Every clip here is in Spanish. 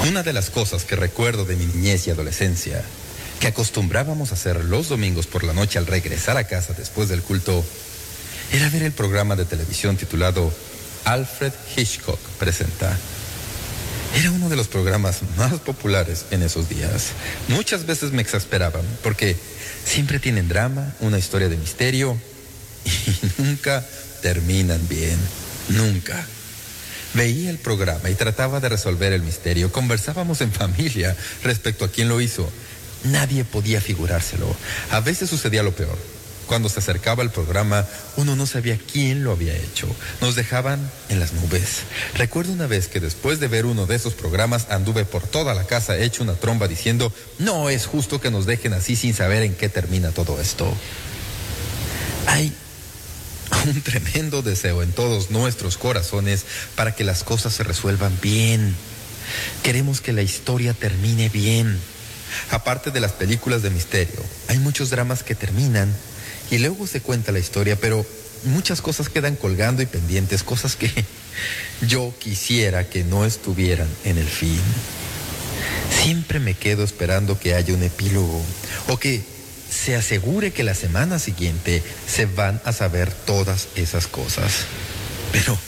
Una de las cosas que recuerdo de mi niñez y adolescencia, que acostumbrábamos a hacer los domingos por la noche al regresar a casa después del culto, era ver el programa de televisión titulado Alfred Hitchcock Presenta. Era uno de los programas más populares en esos días. Muchas veces me exasperaban porque siempre tienen drama, una historia de misterio y nunca terminan bien. Nunca. Veía el programa y trataba de resolver el misterio. Conversábamos en familia respecto a quién lo hizo. Nadie podía figurárselo. A veces sucedía lo peor. Cuando se acercaba el programa, uno no sabía quién lo había hecho. Nos dejaban en las nubes. Recuerdo una vez que después de ver uno de esos programas, anduve por toda la casa hecho una tromba diciendo, no es justo que nos dejen así sin saber en qué termina todo esto. Hay un tremendo deseo en todos nuestros corazones para que las cosas se resuelvan bien. Queremos que la historia termine bien. Aparte de las películas de misterio, hay muchos dramas que terminan y luego se cuenta la historia, pero muchas cosas quedan colgando y pendientes, cosas que yo quisiera que no estuvieran en el fin. Siempre me quedo esperando que haya un epílogo o que se asegure que la semana siguiente se van a saber todas esas cosas. Pero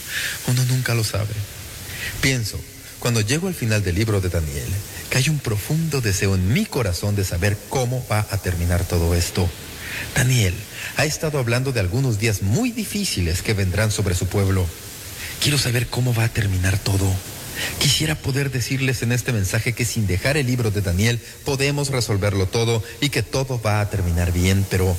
uno nunca lo sabe. Pienso, cuando llego al final del libro de Daniel, que hay un profundo deseo en mi corazón de saber cómo va a terminar todo esto. Daniel ha estado hablando de algunos días muy difíciles que vendrán sobre su pueblo. Quiero saber cómo va a terminar todo. Quisiera poder decirles en este mensaje que sin dejar el libro de Daniel podemos resolverlo todo y que todo va a terminar bien, pero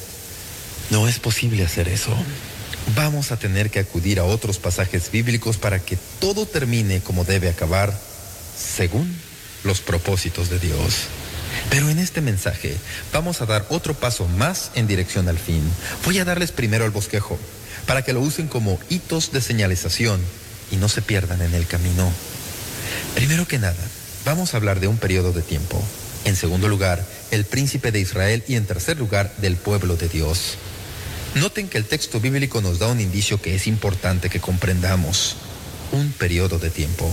no es posible hacer eso. Vamos a tener que acudir a otros pasajes bíblicos para que todo termine como debe acabar, según los propósitos de Dios. Pero en este mensaje vamos a dar otro paso más en dirección al fin. Voy a darles primero el bosquejo, para que lo usen como hitos de señalización y no se pierdan en el camino. Primero que nada, vamos a hablar de un periodo de tiempo. En segundo lugar, el príncipe de Israel y en tercer lugar, del pueblo de Dios. Noten que el texto bíblico nos da un indicio que es importante que comprendamos. Un periodo de tiempo.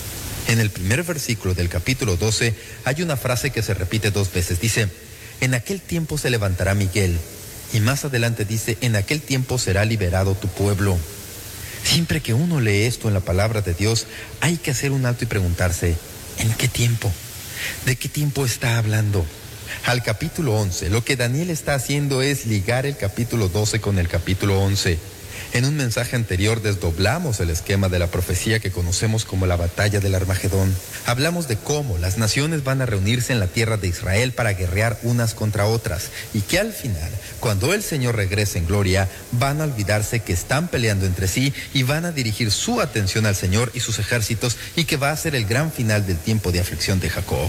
En el primer versículo del capítulo 12 hay una frase que se repite 2 veces. Dice, en aquel tiempo se levantará Miguel. Y más adelante dice, en aquel tiempo será liberado tu pueblo. Siempre que uno lee esto en la palabra de Dios, hay que hacer un alto y preguntarse, ¿en qué tiempo? ¿De qué tiempo está hablando? Al capítulo 11, lo que Daniel está haciendo es ligar el capítulo 12 con el capítulo 11. En un mensaje anterior desdoblamos el esquema de la profecía que conocemos como la batalla del Armagedón. Hablamos de cómo las naciones van a reunirse en la tierra de Israel para guerrear unas contra otras y que al final, cuando el Señor regrese en gloria, van a olvidarse que están peleando entre sí y van a dirigir su atención al Señor y sus ejércitos y que va a ser el gran final del tiempo de aflicción de Jacob.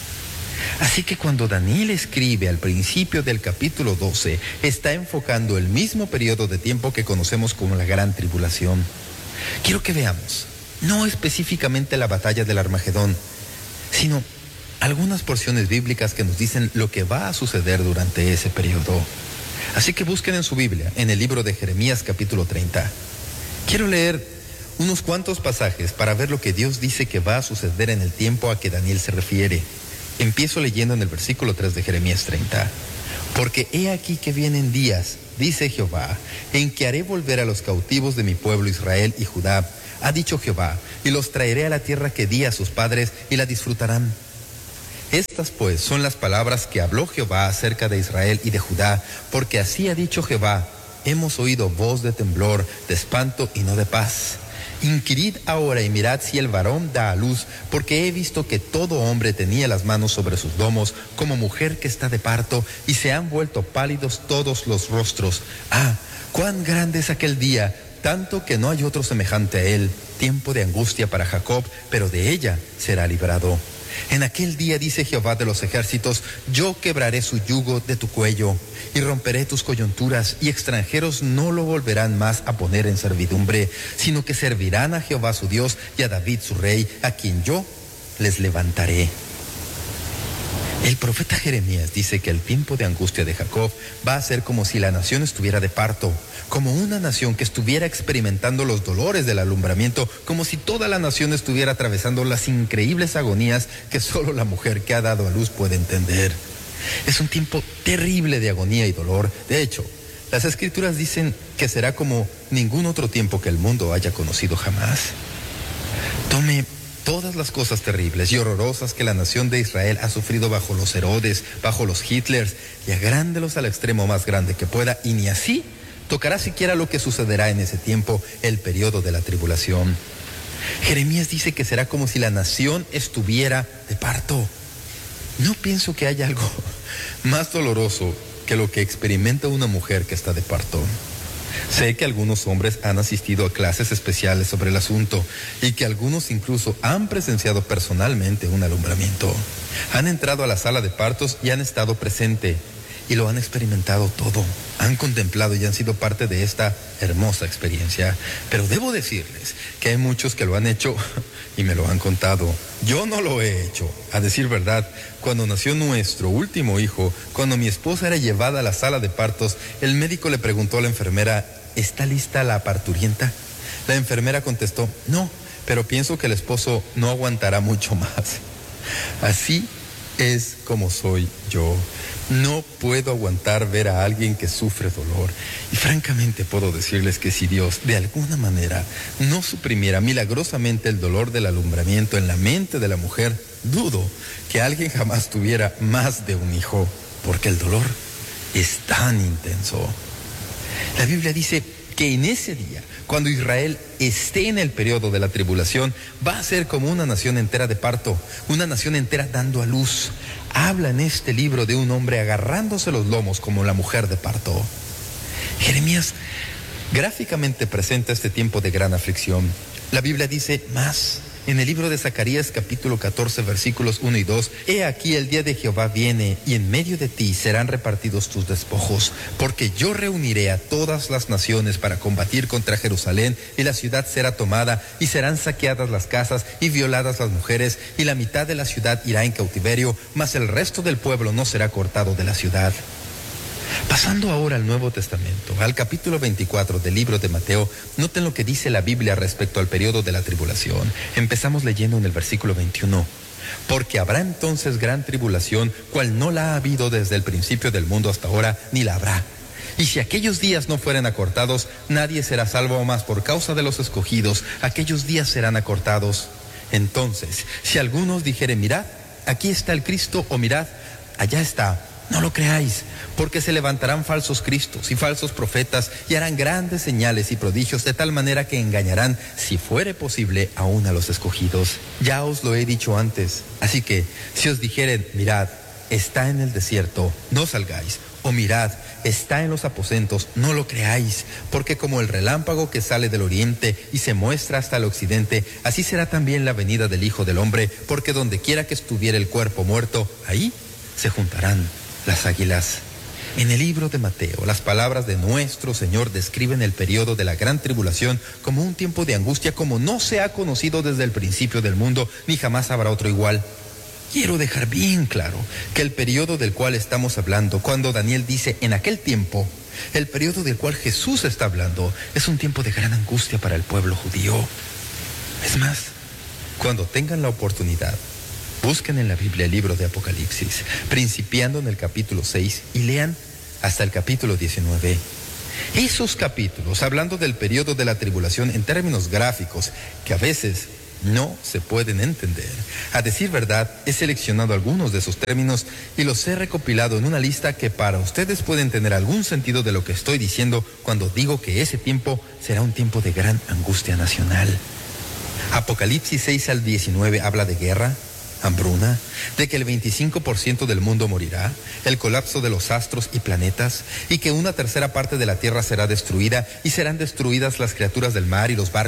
Así que cuando Daniel escribe al principio del capítulo 12, está enfocando el mismo periodo de tiempo que conocemos como la Gran Tribulación. Quiero que veamos, no específicamente la batalla del Armagedón, sino algunas porciones bíblicas que nos dicen lo que va a suceder durante ese periodo. Así que busquen en su Biblia, en el libro de Jeremías capítulo 30. Quiero leer unos cuantos pasajes para ver lo que Dios dice que va a suceder en el tiempo a que Daniel se refiere. Empiezo leyendo en el versículo 3 de Jeremías 30. Porque he aquí que vienen días, dice Jehová, en que haré volver a los cautivos de mi pueblo Israel y Judá, ha dicho Jehová, y los traeré a la tierra que di a sus padres y la disfrutarán. Estas pues son las palabras que habló Jehová acerca de Israel y de Judá, porque así ha dicho Jehová, hemos oído voz de temblor, de espanto y no de paz. Inquirid ahora y mirad si el varón da a luz, porque he visto que todo hombre tenía las manos sobre sus lomos, como mujer que está de parto, y se han vuelto pálidos todos los rostros. Ah, cuán grande es aquel día, tanto que no hay otro semejante a él, tiempo de angustia para Jacob, pero de ella será librado. En aquel día, dice Jehová de los ejércitos, yo quebraré su yugo de tu cuello y romperé tus coyunturas, y extranjeros no lo volverán más a poner en servidumbre, sino que servirán a Jehová su Dios y a David su rey, a quien yo les levantaré. El profeta Jeremías dice que el tiempo de angustia de Jacob va a ser como si la nación estuviera de parto, como una nación que estuviera experimentando los dolores del alumbramiento, como si toda la nación estuviera atravesando las increíbles agonías que solo la mujer que ha dado a luz puede entender. Es un tiempo terrible de agonía y dolor. De hecho, las Escrituras dicen que será como ningún otro tiempo que el mundo haya conocido jamás. Tome todas las cosas terribles y horrorosas que la nación de Israel ha sufrido bajo los Herodes, bajo los Hitlers, y agrándelos al extremo más grande que pueda, y ni así tocará siquiera lo que sucederá en ese tiempo, el periodo de la tribulación. Jeremías dice que será como si la nación estuviera de parto. No pienso que haya algo más doloroso que lo que experimenta una mujer que está de parto. Sé que algunos hombres han asistido a clases especiales sobre el asunto y que algunos incluso han presenciado personalmente un alumbramiento. Han entrado a la sala de partos y han estado presente y lo han experimentado todo. Han contemplado y han sido parte de esta hermosa experiencia. Pero debo decirles que hay muchos que lo han hecho y me lo han contado. Yo no lo he hecho. A decir verdad, cuando nació nuestro último hijo, cuando mi esposa era llevada a la sala de partos, el médico le preguntó a la enfermera: ¿está lista la parturienta? La enfermera contestó: no, pero pienso que el esposo no aguantará mucho más. Así es como soy yo. No puedo aguantar ver a alguien que sufre dolor. Y francamente puedo decirles que si Dios de alguna manera no suprimiera milagrosamente el dolor del alumbramiento en la mente de la mujer, dudo que alguien jamás tuviera más de un hijo, porque el dolor es tan intenso. La Biblia dice que en ese día, cuando Israel esté en el periodo de la tribulación, va a ser como una nación entera de parto, una nación entera dando a luz. Habla en este libro de un hombre agarrándose los lomos como la mujer de parto. Jeremías gráficamente presenta este tiempo de gran aflicción. La Biblia dice más. En el libro de Zacarías, capítulo 14, versículos 1 y 2, he aquí el día de Jehová viene, y en medio de ti serán repartidos tus despojos, porque yo reuniré a todas las naciones para combatir contra Jerusalén, y la ciudad será tomada, y serán saqueadas las casas, y violadas las mujeres, y la mitad de la ciudad irá en cautiverio, mas el resto del pueblo no será cortado de la ciudad. Pasando ahora al Nuevo Testamento, al capítulo 24 del libro de Mateo, noten lo que dice la Biblia respecto al periodo de la tribulación. Empezamos leyendo en el versículo 21. Porque habrá entonces gran tribulación, cual no la ha habido desde el principio del mundo hasta ahora, ni la habrá. Y si aquellos días no fueren acortados, nadie será salvo, más por causa de los escogidos, aquellos días serán acortados. Entonces, si algunos dijeren: mirad, aquí está el Cristo, o mirad, allá está, no lo creáis, porque se levantarán falsos cristos y falsos profetas y harán grandes señales y prodigios, de tal manera que engañarán, si fuere posible, aún a los escogidos. Ya os lo he dicho antes. Así que, si os dijeren: mirad, está en el desierto, no salgáis, o mirad, está en los aposentos, no lo creáis, porque como el relámpago que sale del oriente y se muestra hasta el occidente, así será también la venida del Hijo del Hombre, porque donde quiera que estuviera el cuerpo muerto, ahí se juntarán las águilas. En el libro de Mateo, las palabras de nuestro Señor describen el periodo de la gran tribulación como un tiempo de angustia como no se ha conocido desde el principio del mundo, ni jamás habrá otro igual. Quiero dejar bien claro que el periodo del cual estamos hablando, cuando Daniel dice en aquel tiempo, el periodo del cual Jesús está hablando, es un tiempo de gran angustia para el pueblo judío. Es más, cuando tengan la oportunidad, busquen en la Biblia el libro de Apocalipsis, principiando en el capítulo 6 y lean hasta el capítulo 19. Esos capítulos, hablando del periodo de la tribulación en términos gráficos, que a veces no se pueden entender. A decir verdad, he seleccionado algunos de esos términos y los he recopilado en una lista que para ustedes pueden tener algún sentido de lo que estoy diciendo cuando digo que ese tiempo será un tiempo de gran angustia nacional. Apocalipsis 6 al 19 habla de guerra, hambruna, de que el 25% del mundo morirá, el colapso de los astros y planetas, y que una tercera parte de la tierra será destruida, y serán destruidas las criaturas del mar y los barcos